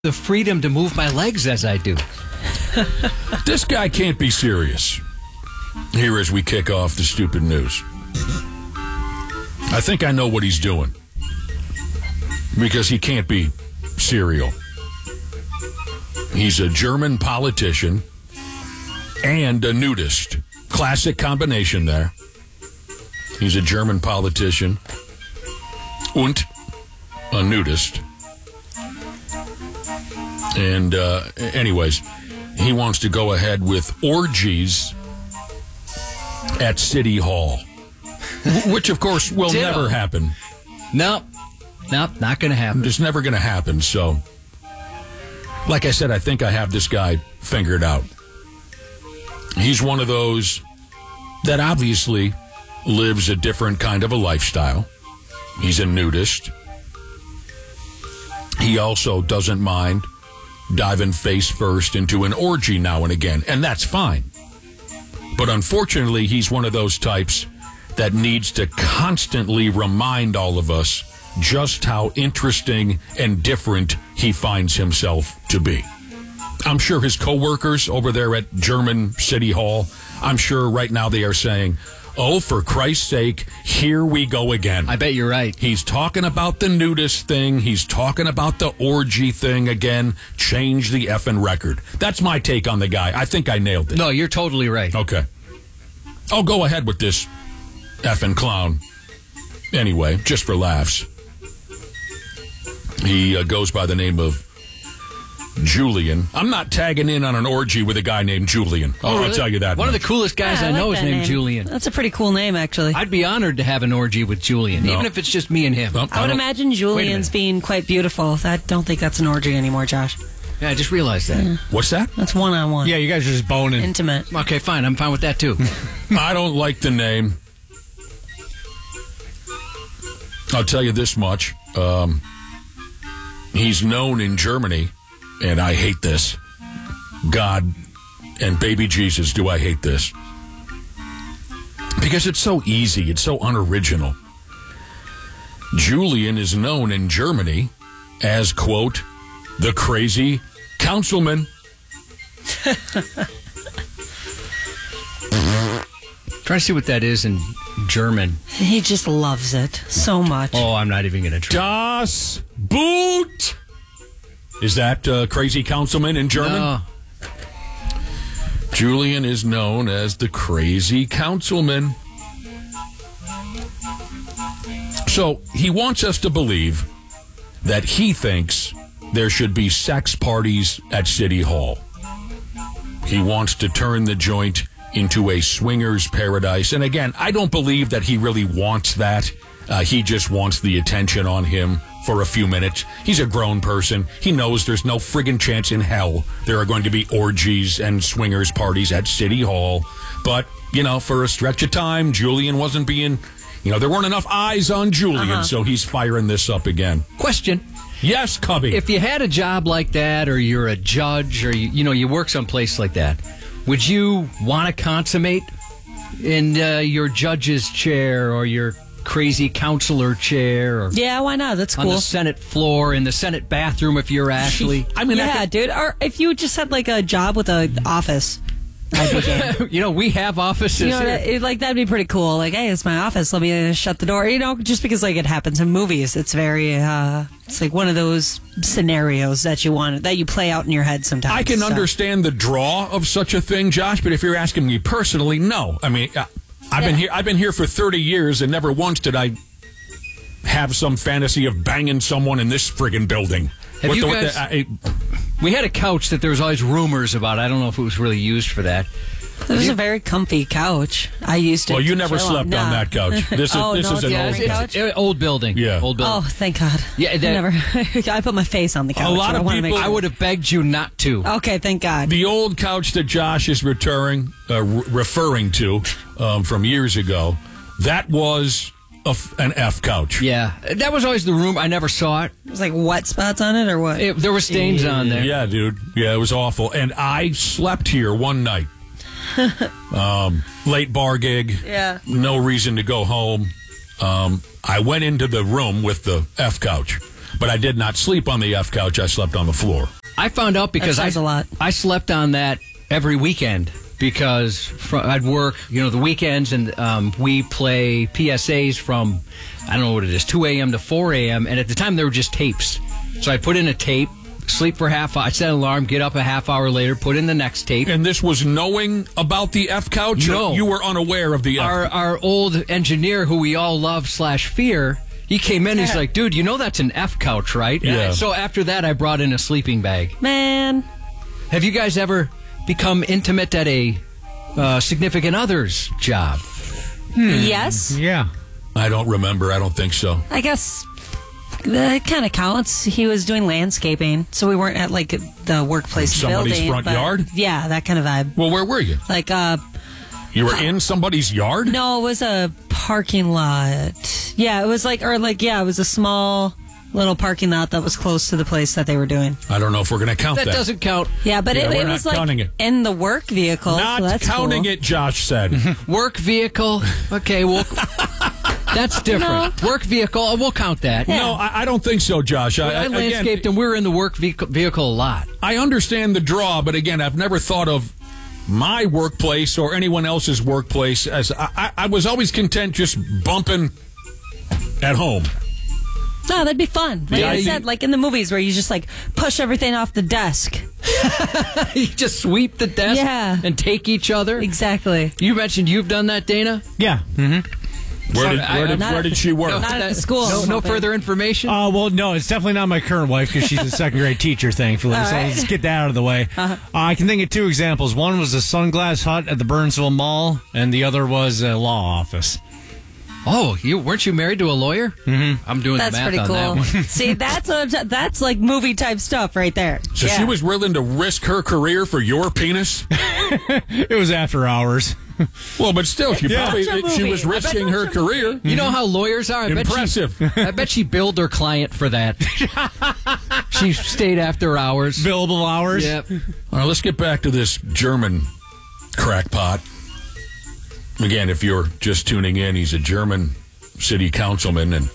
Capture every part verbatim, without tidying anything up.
the freedom to move my legs as I do. This guy can't be serious. Here as we kick off the stupid news. I think I know what he's doing. Because he can't be serial. He's a German politician and a nudist. Classic combination there. He's a German politician and a nudist. And uh, anyways, he wants to go ahead with orgies at City Hall. Which, of course, will Ditto. never happen. No, no, not going to happen. It's never going to happen. So, like I said, I think I have this guy figured out. He's one of those that obviously lives a different kind of a lifestyle. He's a nudist. He also doesn't mind diving face first into an orgy now and again, and that's fine. But unfortunately, he's one of those types that needs to constantly remind all of us just how interesting and different he finds himself to be. I'm sure his coworkers over there at German City Hall, I'm sure right now they are saying, oh, for Christ's sake, here we go again. I bet you're right. He's talking about the nudist thing. He's talking about the orgy thing again. Change the effing record. That's my take on the guy. I think I nailed it. No, you're totally right. Okay. I'll go ahead with this effing clown. Anyway, just for laughs. He uh, goes by the name of Julian. I'm not tagging in on an orgy with a guy named Julian. Oh, really? I'll tell you that. One much. of the coolest guys Yeah, I I know like is that named name. Julian. That's a pretty cool name, actually. I'd be honored to have an orgy with Julian, No. even if it's just me and him. Well, I would don't- imagine Wait a Julian's minute. being quite beautiful. I don't think that's an orgy anymore, Josh. Yeah, I just realized that. What's that? That's one-on-one. Yeah, you guys are just boning. Intimate. Okay, fine. I'm fine with that, too. I don't like the name. I'll tell you this much. Um, he's known in Germany, and I hate this. God and baby Jesus, do I hate this. Because it's so easy. It's so unoriginal. Julian is known in Germany as, quote, the crazy councilman. Try to see what that is in German. He just loves it so much. Oh, I'm not even going to try. Das Boot. Is that uh, crazy councilman in German? No. Julian is known as the crazy councilman. So he wants us to believe that he thinks there should be sex parties at City Hall. He wants to turn the joint into a swingers paradise. And again, I don't believe that he really wants that. Uh, he just wants the attention on him for a few minutes. He's a grown person. He knows there's no friggin' chance in hell there are going to be orgies and swingers parties at City Hall. But, you know, for a stretch of time, Julian wasn't being, you know, there weren't enough eyes on Julian, Uh-huh. so he's firing this up again. Question. Yes, Cubby. If you had a job like that, or you're a judge, or you, you know, you work someplace like that, would you want to consummate in uh, your judge's chair or your crazy counselor chair, or Yeah, why not? That's on cool. the Senate floor, in the Senate bathroom if you're Ashley? I mean, I Yeah, could- dude. Or if you just had like a job with an office, I'd be game. You know, we have offices You know, here. that, it, like that'd be pretty cool. Like, hey, it's my office. Let me uh, shut the door. You know, just because like it happens in movies, it's very, uh, it's like one of those scenarios that you want that you play out in your head sometimes. I can so. understand the draw of such a thing, Josh, but if you're asking me personally, no. I mean, uh, I've been Yeah. here. I've been here for thirty years, and never once did I have some fantasy of banging someone in this friggin' building. Have What you the- what guys- the- I- We had a couch that there was always rumors about. I don't know if it was really used for that. It was a very comfy couch. I used to. well, you never chill slept on Nah. that couch. This is Oh, this no, is an it's old a couch. couch? It's, uh, old building. Yeah. Old building. Oh, thank God. Yeah, that- I never. I put my face on the couch. lot I of wanna people- Make I would have begged you not to. Okay, thank God. The old couch that Josh is returning, uh, re- referring to um, from years ago, that was a f- an F couch. Yeah, that was always the room. I never saw it. There's like wet spots on it or what? It- there were stains on there. Yeah, dude. Yeah, it was awful. And I slept here one night. um, late bar gig. Yeah. No reason to go home. Um, I went into the room with the F couch. But I did not sleep on the F couch. I slept on the floor. I found out because That I says a lot. I slept on that every weekend because fr- I'd work, you know, the weekends, and um, we play P S As from, I don't know what it is, two a.m. to four a.m., and at the time they were just tapes. So I put in a tape, sleep for half hour, I set an alarm, get up a half hour later, put in the next tape. And this was knowing about the F couch? or No. You were unaware of the F Our, our old engineer, who we all love slash fear, he came in, he's like, dude, you know that's an F couch, right? Yeah. So after that, I brought in a sleeping bag. Man, Have you guys ever become intimate at a uh, significant other's job? yes. Yeah. I don't remember. I don't think so. I guess that kind of counts. He was doing landscaping, so we weren't at like the workplace Somebody's building. front but- yard? Yeah, that kind of vibe. Well, where were you? Like, uh, You were in somebody's yard? no, it was a parking lot. Yeah, it was like, or like, yeah, it was a small little parking lot that was close to the place that they were doing. I don't know if we're going to count that. That doesn't count. Yeah, but Yeah, it, we're it not was like counting it. in the work vehicle. Not so that's counting cool. it, Josh said. Work vehicle. Okay, well, that's different. Work vehicle, uh, we'll count that. No, I, I don't think so, Josh. I, I I- landscaped again, and we were in the work vehicle, vehicle a lot. I understand the draw, but again, I've never thought of my workplace or anyone else's workplace as I, I, I was always content just bumping at home. No, that'd be fun. Like Yeah, I you- said, like in the movies where you just like push everything off the desk. You just sweep the desk Yeah. and take each other. Exactly. You mentioned you've done that, Dana? Yeah. Where did, I- where did, Not where at did the- she work? Not at the That- school, No, I'm no hoping. further information? Uh, well, no, it's definitely not my current wife because she's a second grade teacher, thankfully. All so right. let's get that out of the way. Uh, I can think of two examples. One was a sunglass hut at the Burnsville Mall, and the other was a law office. Oh, you weren't you married to a lawyer? Mm-hmm. I'm doing That's the math pretty on that cool. one. See, that's what, that's like movie type stuff right there. So Yeah. she was willing to risk her career for your penis? It was after hours. Well, but still, she Yeah. probably Watch a she movie. was I bet risking her career. You know how lawyers are? I Impressive. Bet she, I bet she billed her client for that. She stayed after hours. Billable hours. Yep. All right, let's get back to this German crackpot. Again, if you're just tuning in, he's a German city councilman, and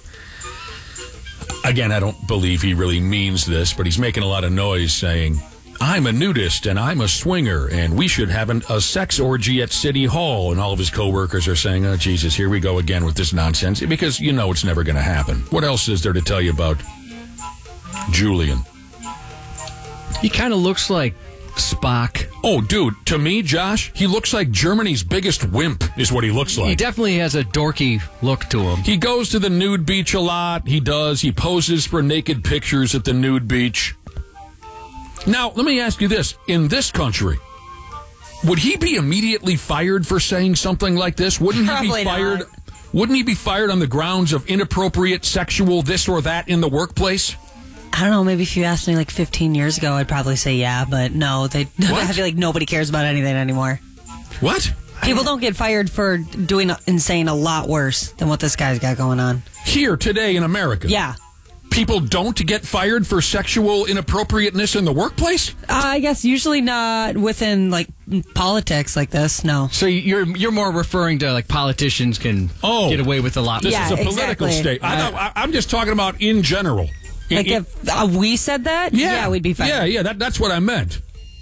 again, I don't believe he really means this, but he's making a lot of noise saying, I'm a nudist and I'm a swinger and we should have an, a sex orgy at City Hall. And all of his coworkers are saying, oh, Jesus, here we go again with this nonsense, because you know it's never going to happen. What else is there to tell you about Julian? He kind of looks like Spock. Oh, dude, to me, Josh, he looks like Germany's biggest wimp is what he looks like. He definitely has a dorky look to him. He goes to the nude beach a lot. He does. He poses for naked pictures at the nude beach. Now, let me ask you this. In this country, would he be immediately fired for saying something like this? Wouldn't he Probably be fired? not. Wouldn't he be fired on the grounds of inappropriate sexual this or that in the workplace? I don't know. Maybe if you asked me like fifteen years ago, I'd probably say yeah, but no. They. I feel like nobody cares about anything anymore. What? People don't get fired for doing and saying a lot worse than what this guy's got going on. Here today in America? Yeah. People don't get fired for sexual inappropriateness in the workplace? Uh, I guess usually not within like politics like this. No. So you're you're more referring to like politicians can Oh. get away with a lot. This Yeah, is a political exactly. state. I, I, I'm just talking about in general. Like In- if uh, we said that, yeah, we'd be fired. Yeah, yeah, that, that's what I meant.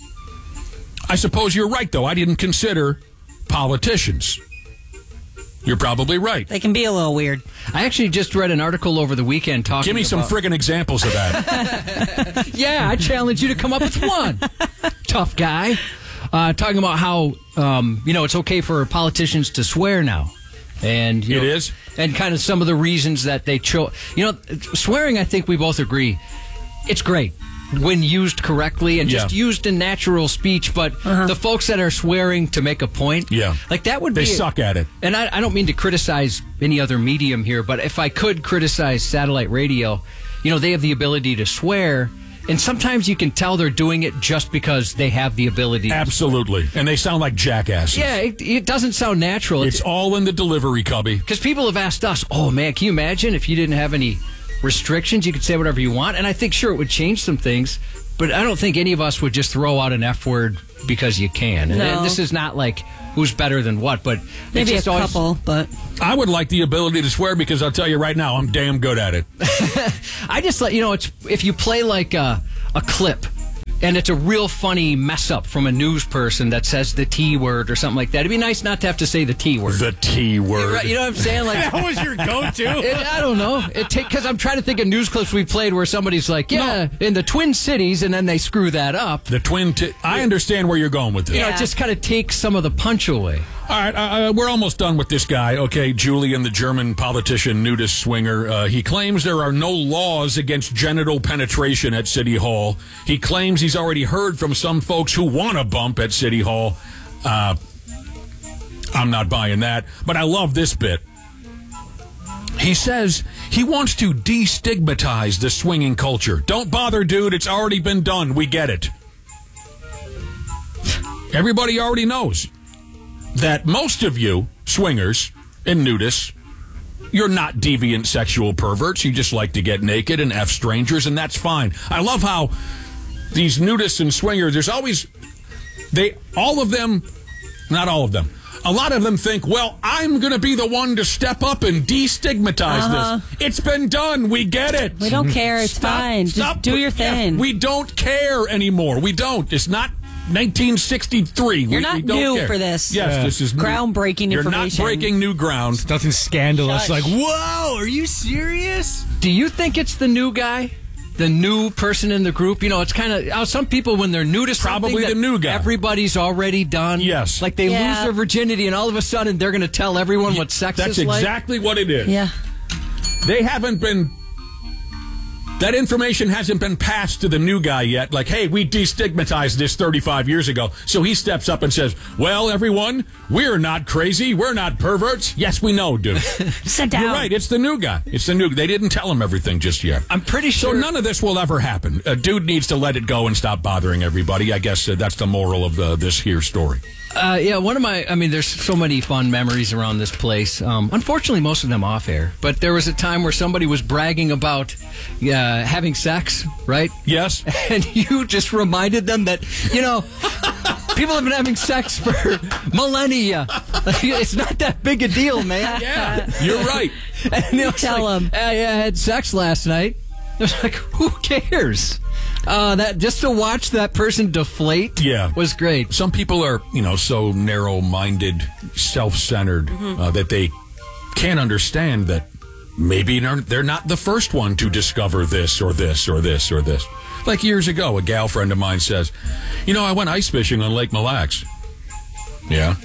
I suppose you're right, though. I didn't consider politicians. You're probably right. They can be a little weird. I actually just read an article over the weekend talking. Give me some about, friggin' examples of that. Yeah, I challenge you to come up with one. Tough guy. Uh, talking about how um, you know it's okay for politicians to swear now, and you It know, is? and kind of some of the reasons that they chose. You know, swearing. I think we both agree, it's great when used correctly and just Yeah. used in natural speech. But the folks that are swearing to make a point, Yeah. like that would They be suck at it. And I, I don't mean to criticize any other medium here, but if I could criticize satellite radio, you know, they have the ability to swear, and sometimes you can tell they're doing it just because they have the ability. to Absolutely. And they sound like jackasses. Yeah, it, it doesn't sound natural. It's all in the delivery, Cubby. Because people have asked us, oh man, can you imagine if you didn't have any restrictions, you could say whatever you want? And I think, sure, it would change some things, but I don't think any of us would just throw out an F word because you can. And, No. and this is not like who's better than what, but Maybe a it's just always- couple, but I would like the ability to swear because I'll tell you right now, I'm damn good at it. I just let you know it's if you play like a, a clip and it's a real funny mess up from a news person that says the T word or something like that. It'd be nice not to have to say the T word. The T word. Right, you know what I'm saying? Like That was your go-to. It, I don't know. It take because I'm trying to think of news clips we played where somebody's like, "Yeah, in the Twin Cities," and then they screw that up. The twin. T- I understand where you're going with this. You know, Yeah. it just kind of takes some of the punch away. All right, uh, uh, we're almost done with this guy. Okay, Julian, the German politician, nudist swinger. Uh, he claims there are no laws against genital penetration at City Hall. He claims he's already heard from some folks who want to bump at City Hall. Uh, I'm not buying that, but I love this bit. He says he wants to destigmatize the swinging culture. Don't bother, dude. It's already been done. We get it. Everybody already knows that most of you swingers and nudists, you're not deviant sexual perverts. You just like to get naked and F strangers, and that's fine. I love how these nudists and swingers, there's always, they, all of them, not all of them, a lot of them think, well, I'm going to be the one to step up and destigmatize Uh-huh. this. It's been done. We get it. we don't care. It's Stop- fine. stop- Just do your yeah, thing. we don't care anymore. We don't. It's not nineteen sixty-three. You're we, not we don't new care. for this. Yes, Yeah. this is new. Groundbreaking You're information. not breaking new ground. Nothing scandalous. Shush. Like, whoa, are you serious? Do you think it's the new guy? The new person in the group? You know, it's kind of uh, some people when they're new to something Probably that the new guy. everybody's already done. Yes. Like they Yeah. lose their virginity and all of a sudden they're going to tell everyone what sex That's is like. exactly what it is. Yeah. They haven't been. That information hasn't been passed to the new guy yet. Like, hey, we destigmatized this thirty-five years ago. So he steps up and says, well, everyone, we're not crazy. We're not perverts. Yes, we know, dude. Sit down. You're right. It's the new guy. It's the new. They didn't tell him everything just yet. I'm pretty So sure. none of this will ever happen. A dude needs to let it go and stop bothering everybody. I guess uh, that's the moral of the, this here story. Uh, yeah, one of my, I mean, there's so many fun memories around this place. Um, unfortunately, most of them off air. But there was a time where somebody was bragging about uh, having sex, right? Yes. And you just reminded them that, you know, people have been having sex for millennia. It's not that big a deal, man. Yeah, you're right. And it was Tell like, 'em. "Uh, yeah, I had sex last night." It was like, who cares? Uh, that just to watch that person deflate Yeah. was great. Some people are, you know, so narrow-minded, self-centered uh, that they can't understand that maybe they're they're not the first one to discover this or this or this or this. Like years ago, a gal friend of mine says, you know, I went ice fishing on Lake Mille Lacs. Yeah.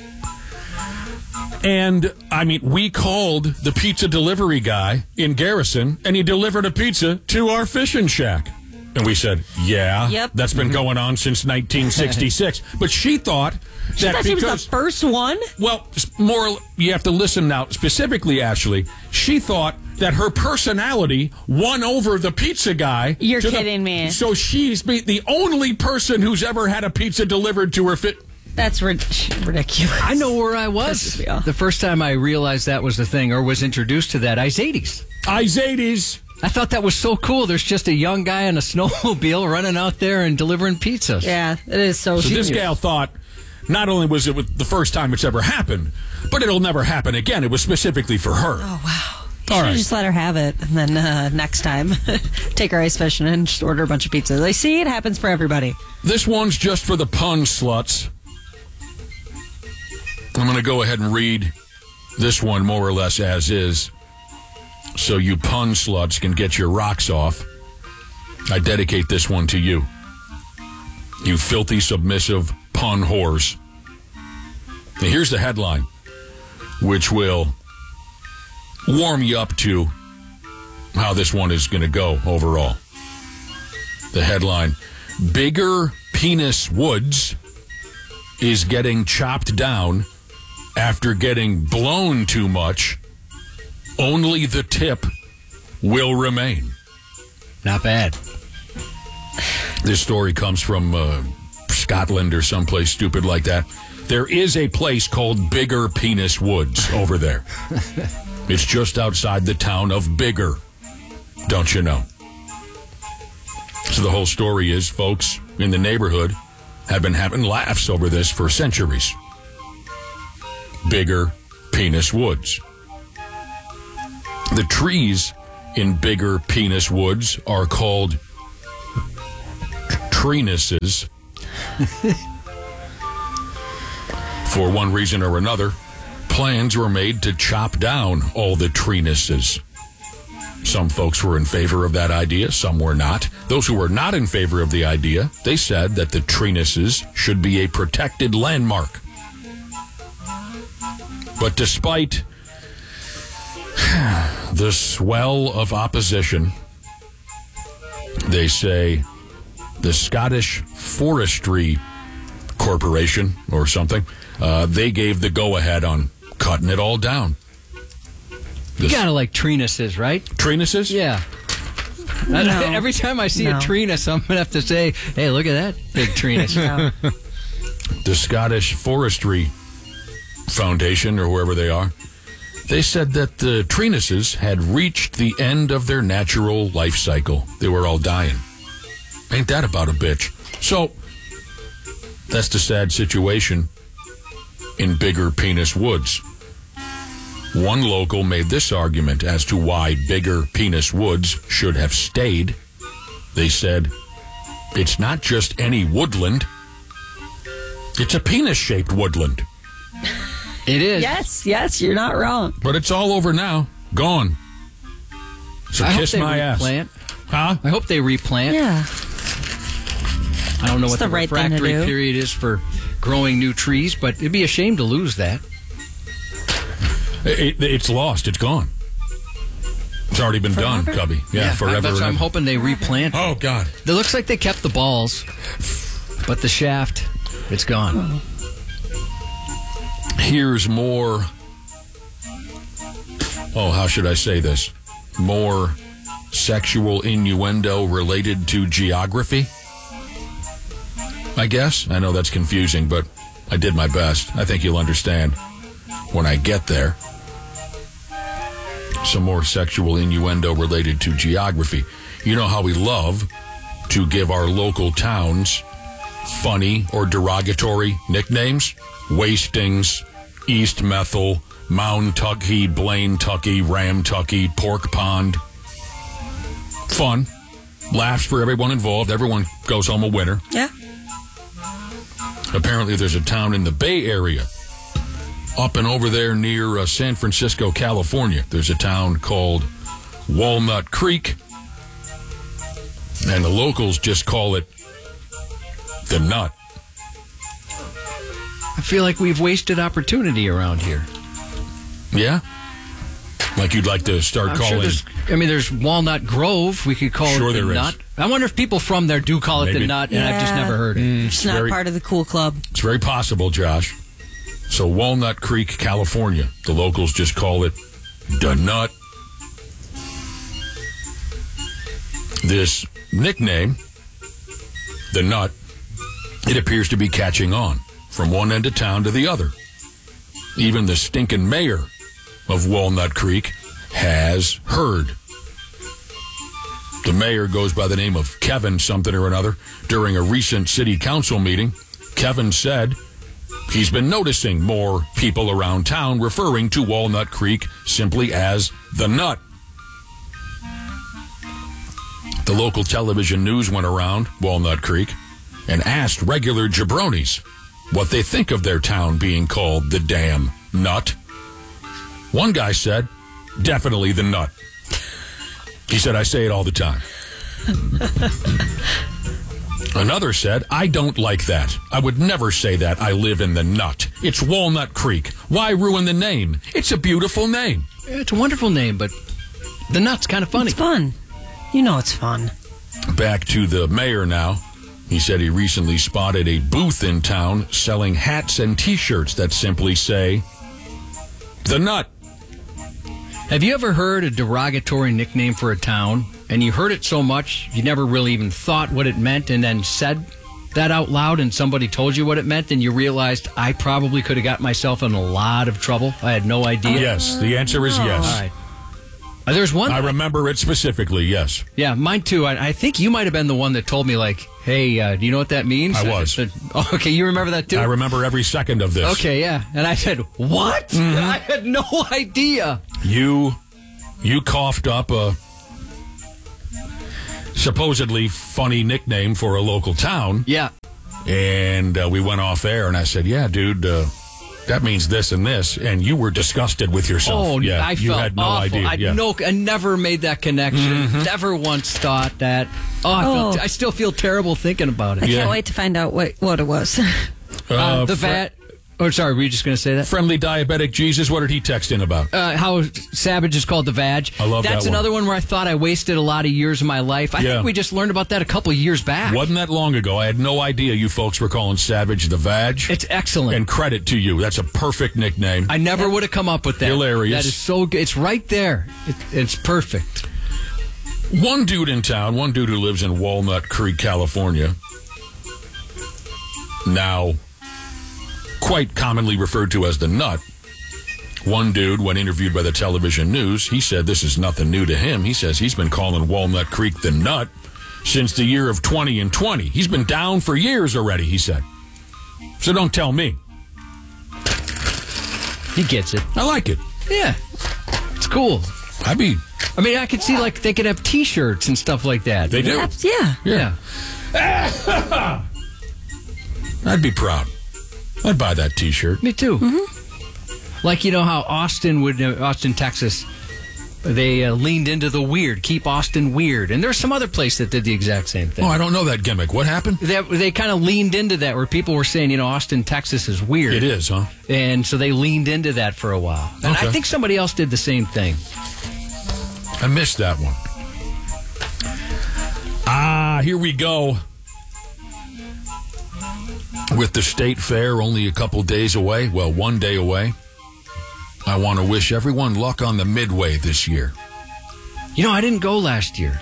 And, I mean, we called the pizza delivery guy in Garrison, and he delivered a pizza to our fishing shack. And we said, yeah, Yep. that's been going on since nineteen sixty-six. But she thought She that thought she was because... the first one. Well, s- more, you have to listen now. Specifically, Ashley, she thought that her personality won over the pizza guy. You're to the- kidding me. So she's be- the only person who's ever had a pizza delivered to her fit. That's rid- ridiculous. I know where I was Pisses me off. the first time I realized that was the thing or was introduced to that. Izades. Izades. I thought that was so cool. There's just a young guy in a snowmobile running out there and delivering pizzas. Yeah, it is so. So this genius. gal thought not only was it the first time it's ever happened, but it'll never happen again. It was specifically for her. Oh wow. All Should right. just let her have it, and then uh, next time, take her ice fishing and just order a bunch of pizzas. I see it happens for everybody. This one's just for the pun sluts. I'm going to go ahead and read this one more or less as is, so you pun sluts can get your rocks off. I dedicate this one to you. You filthy, submissive pun whores. Now, here's the headline, which will warm you up to how this one is going to go overall. The headline, Bigger Penis Woods is getting chopped down after getting blown too much. Only the tip will remain. Not bad. This story comes from uh, Scotland or someplace stupid like that. There is a place called Bigger Penis Woods over there. It's just outside the town of Bigger. Don't you know? So the whole story is, folks in the neighborhood have been having laughs over this for centuries. Bigger Penis Woods. The trees in Bigger Penis Woods are called treenuses. For one reason or another, plans were made to chop down all the treenuses. Some folks were in favor of that idea, some were not. Those who were not in favor of the idea, they said that the treenuses should be a protected landmark. But despite the swell of opposition, they say the Scottish Forestry Corporation or something, uh, they gave the go-ahead on cutting it all down. You gotta like treenuses, right? Treenuses? Yeah. No. Every time I see No. a treenus, I'm gonna have to say, "Hey, look at that big treenus." No. The Scottish Forestry Foundation, or whoever they are, they said that the treenuses had reached the end of their natural life cycle. They were all dying. Ain't that about a bitch? So, that's the sad situation in Bigger Penis Woods. One local made this argument as to why Bigger Penis Woods should have stayed. They said, it's not just any woodland. It's a penis-shaped woodland. It is. Yes, yes, you're not wrong. But it's all over now. Gone. So I kiss hope they my ass. replant. Huh? I hope they replant. Yeah. I don't know It's what the the, right thing to refractory do. period is for growing new trees, but it'd be a shame to lose that. It, it's lost. It's gone. It's already been Forever? done, Cubby. Yeah, forever. That's and why I'm ever. hoping they replant. Oh, God. It looks like they kept the balls, but the shaft, it's gone. Here's more. Oh, how should I say this? More sexual innuendo related to geography, I guess. I know that's confusing, but I did my best. I think you'll understand when I get there. Some more sexual innuendo related to geography. You know how we love to give our local towns funny or derogatory nicknames? Wastings, East Methil, Mound Tucky, Blaine Tucky, Ram Tucky, Pork Pond. Fun. Laughs for everyone involved. Everyone goes home a winner. Yeah. Apparently there's a town in the Bay Area, up and over there near uh, San Francisco, California. There's a town called Walnut Creek, and the locals just call it the Nut. I feel like we've wasted opportunity around here. Yeah? Like you'd like to start I'm sure calling... there's, I mean, there's Walnut Grove. We could call Sure it the there is. Nut. I wonder if people from there do call it Maybe. the Nut, and I've just Yeah. never heard it. It's not very- part of the cool club. It's very possible, Josh. So Walnut Creek, California. The locals just call it the Nut. This nickname, the Nut, it appears to be catching on from one end of town to the other. Even the stinking mayor of Walnut Creek has heard. The mayor goes by the name of Kevin something or another. During a recent city council meeting, Kevin said he's been noticing more people around town referring to Walnut Creek simply as the Nut. The local television news went around Walnut Creek and asked regular jabronis what they think of their town being called the damn Nut. One guy said, definitely the Nut. He said, I say it all the time. Another said, I don't like that. I would never say that. I live in the Nut. It's Walnut Creek. Why ruin the name? It's a beautiful name. It's a wonderful name, but the Nut's kind of funny. It's fun. You know it's fun. Back to the mayor now. He said he recently spotted a booth in town selling hats and T-shirts that simply say, the Nut. Have you ever heard a derogatory nickname for a town, and you heard it so much you never really even thought what it meant, and then said that out loud, and somebody told you what it meant, and you realized I probably could have got myself in a lot of trouble? I had no idea. Yes, the answer is yes. All right. Uh, there's one. I remember it specifically, yes. Yeah, mine too. I, I think you might have been the one that told me, like, hey, uh, do you know what that means? I was. said, oh, okay, you remember that too? I remember every second of this. Okay, yeah. And I said, what? Mm-hmm. I had no idea. You, you coughed up a supposedly funny nickname for a local town. Yeah. And uh, we went off air, and I said, yeah, dude, uh, that means this and this. And you were disgusted with yourself. Oh, yeah, I you felt had no awful. idea. I, yeah. no, I never made that connection. Mm-hmm. Never once thought that. Oh, I, Oh. Felt, I still feel terrible thinking about it. I Yeah. can't wait to find out what, what it was. Uh, the fr- vat. Oh, sorry, were you just going to say that? Friendly diabetic Jesus, what did he text in about? Uh, how Savage is called the Vag. I love that That's one. another one where I thought I wasted a lot of years of my life. I Yeah. think we just learned about that a couple of years back. Wasn't that long ago. I had no idea you folks were calling Savage the Vag. It's excellent. And credit to you. That's a perfect nickname. I never would have come up with that. Hilarious. That is so good. It's right there. It, it's perfect. One dude in town, one dude who lives in Walnut Creek, California, now quite commonly referred to as the Nut. One dude, when interviewed by the television news, he said this is nothing new to him. He says he's been calling Walnut Creek the Nut since the year of twenty and twenty. He's been down for years already, he said. So don't tell me. He gets it. I like it. Yeah. It's cool. I mean, I mean, I could see, like, they could have T-shirts and stuff like that. they do. yeah. Yeah. I'd be proud. I'd buy that T-shirt. Me too. Mm-hmm. Like, you know how Austin would, uh, Austin, Texas, they uh, leaned into the weird, keep Austin weird. And there's some other place that did the exact same thing. Oh, I don't know that gimmick. What happened? They, they kind of leaned into that where people were saying, you know, Austin, Texas is weird. It is, huh? And so they leaned into that for a while. And Okay. I think somebody else did the same thing. I missed that one. Ah, here we go. With the state fair only a couple days away, well, one day away, I want to wish everyone luck on the Midway this year. You know, I didn't go last year.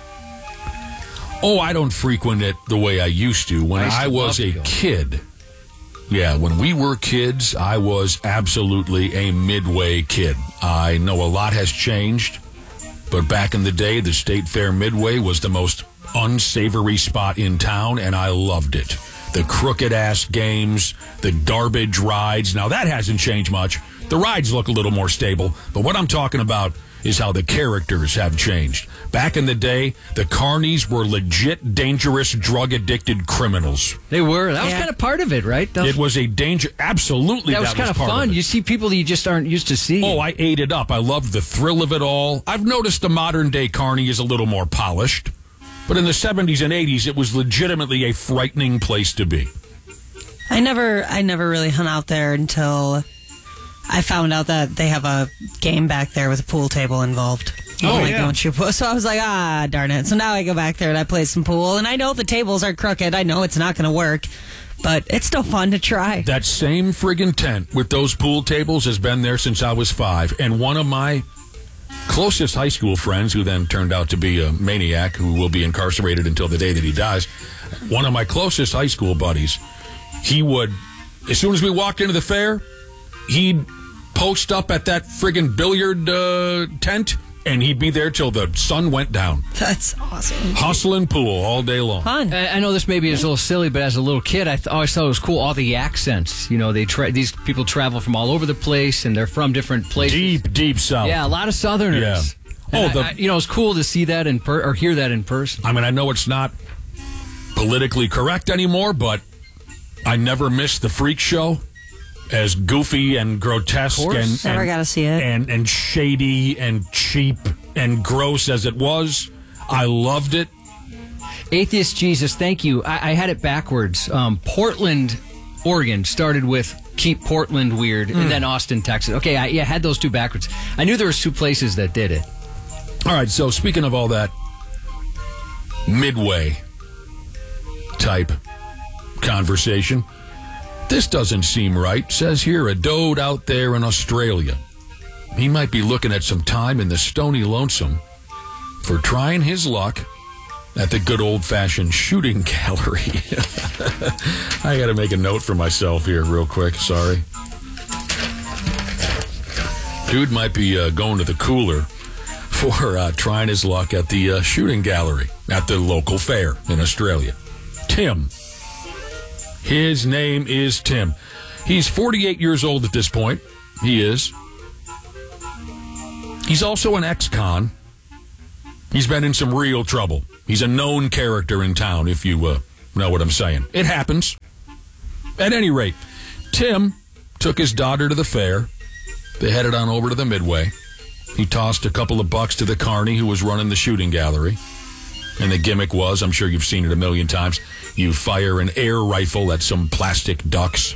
Oh, I don't frequent it the way I used to. When I used to I was love a to go. kid, yeah, when we were kids, I was absolutely a Midway kid. I know a lot has changed, but back in the day, the State Fair Midway was the most unsavory spot in town, and I loved it. The crooked-ass games, the garbage rides. Now, that hasn't changed much. The rides look a little more stable, but what I'm talking about is how the characters have changed. Back in the day, the carnies were legit dangerous, drug-addicted criminals. They were. That was Yeah. kind of part of it, right? That, It was a danger. Absolutely, that was kind of part fun. it. You see people that you just aren't used to seeing. Oh, I ate it up. I loved the thrill of it all. I've noticed the modern-day carny is a little more polished. But in the seventies and eighties, it was legitimately a frightening place to be. I never, I never really hung out there until I found out that they have a game back there with a pool table involved. Oh, like, yeah. don't you? So I was like, ah, darn it. So now I go back there and I play some pool. And I know the tables are crooked. I know it's not going to work, but it's still fun to try. That same friggin' tent with those pool tables has been there since I was five. And one of my closest high school friends, who then turned out to be a maniac who will be incarcerated until the day that he dies, one of my closest high school buddies, he would, as soon as we walked into the fair, he'd post up at that friggin' billiard uh, tent, and he'd be there till the sun went down. That's awesome. Hustling pool all day long. Fun. I I know this maybe is a little silly, but as a little kid, I th- always thought it was cool. All the accents, you know, they tra- these people travel from all over the place, and they're from different places. Deep, deep south. Yeah, a lot of Southerners. Yeah. And Oh, I- the- I- you know, it's cool to see that in per- or hear that in person. I mean, I know it's not politically correct anymore, but I never missed the freak show. As goofy and grotesque Of course. and, Never and got to see it. and and shady and cheap and gross as it was, I loved it. Atheist Jesus, thank you. I, I had it backwards. Um, Portland, Oregon started with Keep Portland Weird, and then Austin, Texas. Okay, I yeah, had those two backwards. I knew there was two places that did it. All right, so speaking of all that Midway type conversation, this doesn't seem right. Says here, a dode out there in Australia. He might be looking at some time in the Stony Lonesome for trying his luck at the good old-fashioned shooting gallery. I got to make a note for myself here real quick. Sorry. Dude might be uh, going to the cooler for uh, trying his luck at the uh, shooting gallery at the local fair in Australia. Tim. His name is Tim. He's forty-eight years old at this point. He is. He's also an ex-con. He's been in some real trouble. He's a known character in town, if you uh, know what I'm saying. It happens. At any rate, Tim took his daughter to the fair. They headed on over to the Midway. He tossed a couple of bucks to the carny who was running the shooting gallery. And the gimmick was, I'm sure you've seen it a million times, you fire an air rifle at some plastic ducks.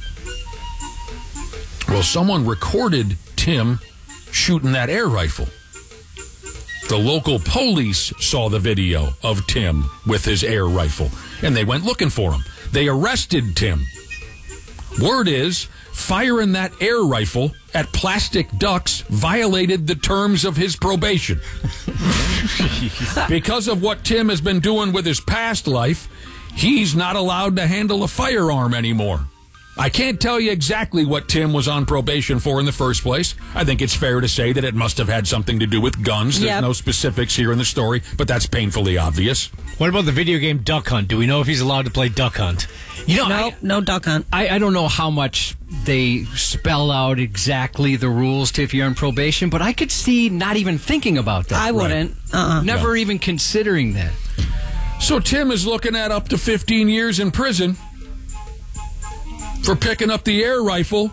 Well, someone recorded Tim shooting that air rifle. The local police saw the video of Tim with his air rifle, and they went looking for him. They arrested Tim. Word is, firing that air rifle at plastic ducks violated the terms of his probation. Because of what Tim has been doing with his past life, he's not allowed to handle a firearm anymore. I can't tell you exactly what Tim was on probation for in the first place. I think it's fair to say that it must have had something to do with guns. There's Yep. no specifics here in the story, but that's painfully obvious. What about the video game Duck Hunt? Do we know if he's allowed to play Duck Hunt? You know, No, no duck hunt. I, I don't know how much they spell out exactly the rules to if you're on probation, but I could see not even thinking about that. I wouldn't. Uh-uh. Never No. even considering that. So Tim is looking at up to fifteen years in prison for picking up the air rifle,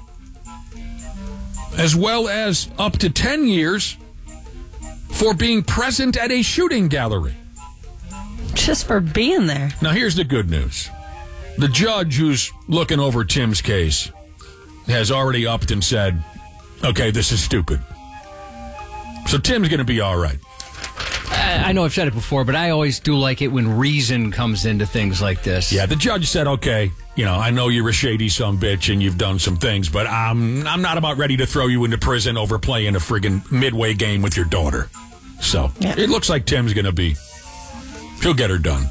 as well as up to ten years for being present at a shooting gallery. Just for being there. Now, here's the good news. The judge who's looking over Tim's case has already upped and said, okay, this is stupid. So Tim's going to be all right. I, I know I've said it before, but I always do like it when reason comes into things like this. Yeah, the judge said, okay, you know, I know you're a shady son bitch and you've done some things, but I'm, I'm not about ready to throw you into prison over playing a friggin' Midway game with your daughter. So Yeah. it looks like Tim's going to be, he'll get her done.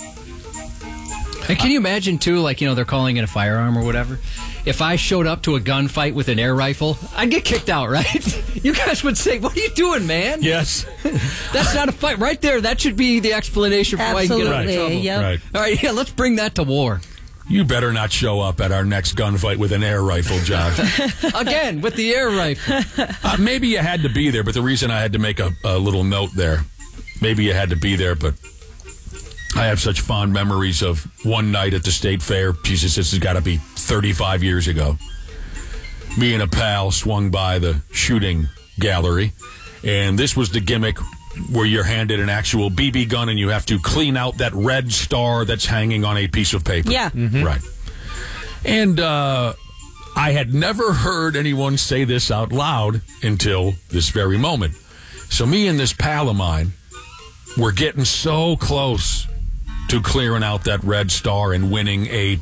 And can you imagine, too, like, you know, they're calling it a firearm or whatever? If I showed up to a gunfight with an air rifle, I'd get kicked out, right? You guys would say, what are you doing, man? Yes. That's not a fight. Right there, that should be the explanation for why you can get out of trouble. Absolutely. Yep. Right. All right, yeah, let's bring that to war. You better not show up at our next gunfight with an air rifle, Josh. Again, with the air rifle. uh, maybe you had to be there, but the reason I had to make a, a little note there, maybe you had to be there, but I have such fond memories of one night at the state fair. Jesus, this has got to be thirty-five years ago. Me and a pal swung by the shooting gallery, and this was the gimmick where you're handed an actual B B gun and you have to clean out that red star that's hanging on a piece of paper. Yeah. Right. And uh, I had never heard anyone say this out loud until this very moment. So me and this pal of mine were getting so close to clearing out that red star and winning a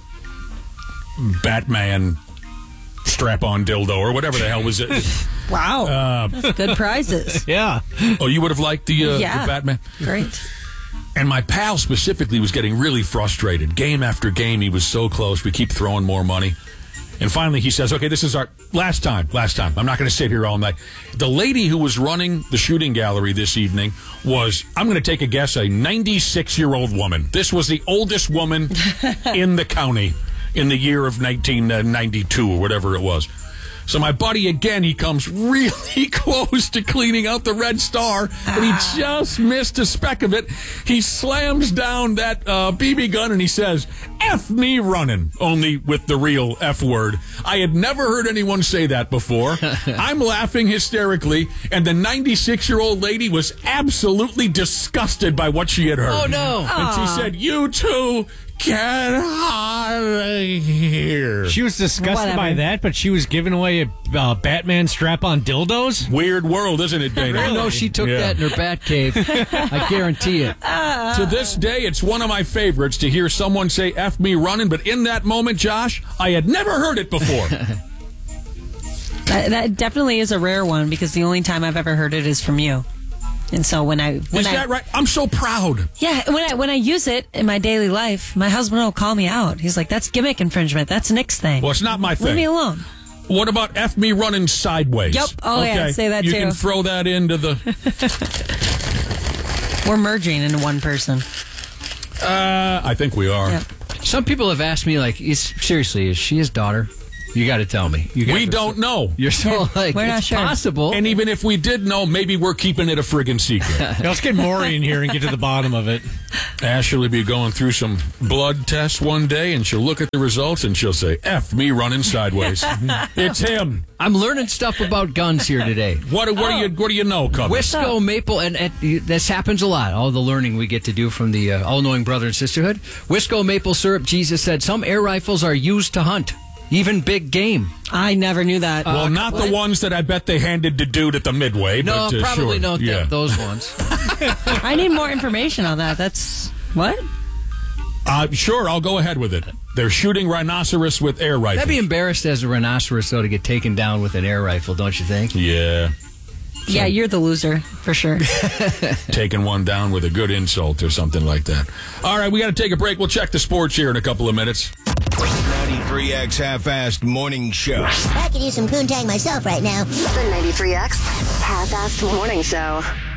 Batman strap-on dildo or whatever the hell was it. Wow. Uh, Good prizes. Yeah. oh, you would have liked the, uh, Yeah. the Batman? Great. And my pal specifically was getting really frustrated. Game after game, he was so close. We keep throwing more money. And finally, he says, okay, this is our last time, last time. I'm not going to sit here all night. The lady who was running the shooting gallery this evening was, I'm going to take a guess, a ninety-six-year-old woman. This was the oldest woman in the county in the year of nineteen ninety-two or whatever it was. So my buddy, again, he comes really close to cleaning out the red star, and he just missed a speck of it. He slams down that uh, B B gun, and he says, F me running, only with the real F word. I had never heard anyone say that before. I'm laughing hysterically, and the ninety-six-year-old lady was absolutely disgusted by what she had heard. Oh, no. And she said, you two get out of here. She was disgusted by Whatever. that, but she was giving away a uh, Batman strap-on dildos? Weird world, isn't it, Dana? I know she took Yeah. that in her bat cave. I guarantee it. To this day, it's one of my favorites to hear someone say F me running, but in that moment, Josh, I had never heard it before. That, that definitely is a rare one because the only time I've ever heard it is from you. And so when I when Is I, that right? I'm so proud. Yeah, when I when I use it in my daily life, my husband will call me out. He's like, "That's gimmick infringement. That's Nick's thing." Well, it's not my Leave thing. me alone. What about F me running sideways? Yep. Oh, yeah, say that you too. You can throw that into the... We're merging into one person. Uh, I think we are. Yep. Some people have asked me, like, is, seriously, is she his daughter? You got to tell me. You We gotta- don't know. You're so like, We're not it's sure. possible. And even if we did know, maybe we're keeping it a friggin' secret. Yeah, let's get Maury in here and get to the bottom of it. Ashley will be going through some blood tests one day, and she'll look at the results, and she'll say, F me running sideways. It's him. I'm learning stuff about guns here today. What, what, do, you, what do you know, Cubby? Wisco, maple, and, and this happens a lot. All the learning we get to do from the uh, all-knowing brother and sisterhood. Wisco maple syrup, Jesus said, some air rifles are used to hunt, even big game. I never knew that. Well, Uh, not the ones that I bet they handed to dude at the Midway. No, but, uh, probably sure. not yeah. th- those ones. I need more information on that. That's what? Uh, sure, I'll go ahead with it. They're shooting rhinoceros with air rifles. That'd be embarrassed as a rhinoceros, though, to get taken down with an air rifle, don't you think? Yeah, Yeah, you're the loser for sure. taking one down with a good insult or something like that. All right, we got to take a break. We'll check the sports here in a couple of minutes. ninety-three X Half-Assed Morning Show. I could use some poontang myself right now. The ninety-three X Half-Assed Morning Show.